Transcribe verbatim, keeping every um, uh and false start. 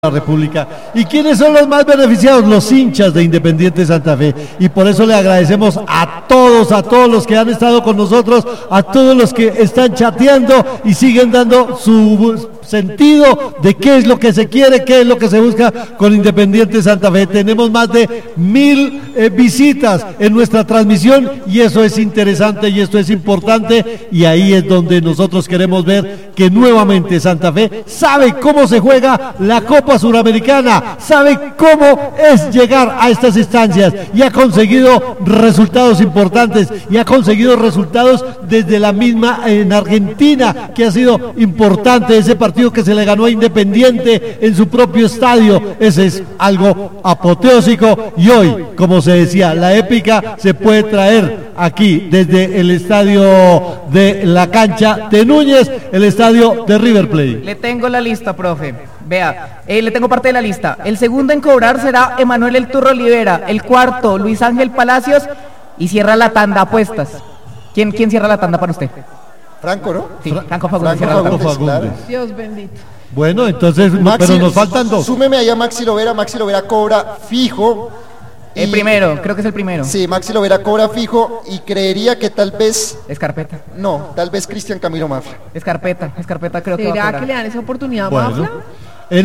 la República. ¿Y quiénes son los más beneficiados? Los hinchas de Independiente Santa Fe. Y por eso le agradecemos a todos, a todos los que han estado con nosotros, a todos los que están chateando y siguen dando su sentido de qué es lo que se quiere, qué es lo que se busca con Independiente Santa Fe. Tenemos más de mil eh, visitas en nuestra transmisión y eso es interesante y esto es importante, y ahí es donde nosotros queremos ver que nuevamente Santa Fe sabe cómo se juega la Copa Suramericana, sabe cómo es llegar a estas instancias y ha conseguido resultados importantes y ha conseguido resultados desde la misma en Argentina, que ha sido importante ese partido que se le ganó a Independiente en su propio estadio. Ese es algo apoteósico y hoy, como se decía, la épica se puede traer aquí desde el estadio de la cancha de Núñez, el estadio de River Plate. Le tengo la lista, profe. Vea, eh, le tengo parte de la lista. El segundo en cobrar será Emanuel El Turro Olivera. El cuarto, Luis Ángel Palacios. Y cierra la tanda apuestas. ¿Quién, quién cierra la tanda para usted? Franco, ¿no? Sí, Franco Fagundes. Franco Franco Fagundes, claro. Dios bendito. Bueno, entonces, Maxi, pero nos faltan dos. Súmeme ahí a Maxi Lovera. Maxi Lovera cobra fijo. El y, primero, creo que es el primero. Sí, Maxi Lovera cobra fijo y creería que tal vez, Escarpeta. no, tal vez Cristian Camilo Mafra. Escarpeta, Escarpeta creo que va a ¿Será cobrar. que le dan esa oportunidad a Bueno. Mafla?